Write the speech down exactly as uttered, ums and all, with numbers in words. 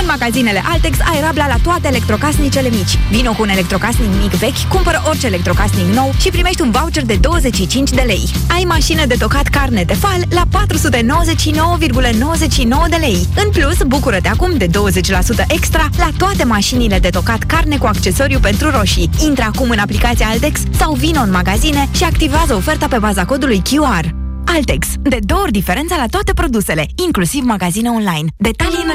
În magazinele Altex ai rabla la toate electrocasnicele mici. Vino cu un electrocasnic mic vechi, cumpără orice electrocasnic nou și primești un voucher de douăzeci și cinci de lei. Ai mașină de tocat carne Tefal la patru sute nouăzeci și nouă virgulă nouăzeci și nouă de lei. În plus, bucură-te acum de douăzeci la sută extra la toate mașinile de tocat carne cu accesoriu pentru roșii. Intră acum în aplicația Altex sau vino în magazine și activează oferta pe baza codului Q R. Altex. De două ori diferența la toate produsele, inclusiv magazine online. Detalii în